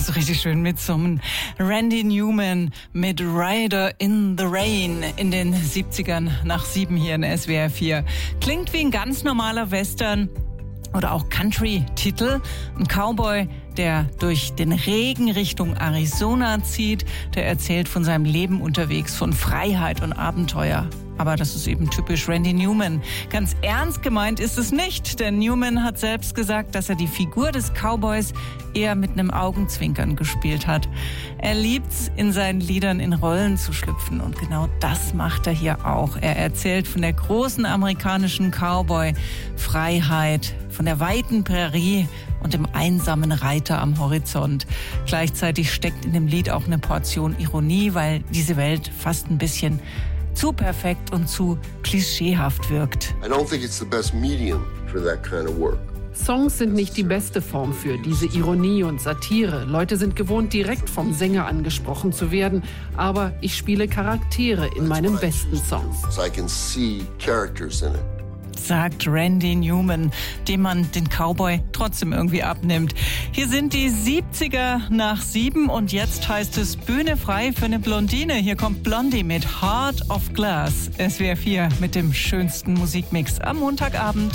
so richtig schön mitsummen. Randy Newman mit Rider in the Rain in den 70ern nach 7 hier in SWR 4. Klingt wie ein ganz normaler Western oder auch Country-Titel. Ein Cowboy, der durch den Regen Richtung Arizona zieht, der erzählt von seinem Leben unterwegs, von Freiheit und Abenteuer. Aber das ist eben typisch Randy Newman. Ganz ernst gemeint ist es nicht, denn Newman hat selbst gesagt, dass er die Figur des Cowboys eher mit einem Augenzwinkern gespielt hat. Er liebt's, in seinen Liedern in Rollen zu schlüpfen und genau das macht er hier auch. Er erzählt von der großen amerikanischen Cowboy-Freiheit, von der weiten Prärie und dem einsamen Reiter am Horizont. Gleichzeitig steckt in dem Lied auch eine Portion Ironie, weil diese Welt fast ein bisschen zu perfekt und zu klischeehaft wirkt. I don't think it's the best medium for that kind of work. Songs sind nicht die beste Form für diese Ironie und Satire. Leute sind gewohnt, direkt vom Sänger angesprochen zu werden. Aber ich spiele Charaktere in meinen besten Songs. I can see characters in it. Sagt Randy Newman, dem man den Cowboy trotzdem irgendwie abnimmt. Hier sind die 70er nach 7 und jetzt heißt es Bühne frei für eine Blondine. Hier kommt Blondie mit Heart of Glass. SWR 4 mit dem schönsten Musikmix am Montagabend.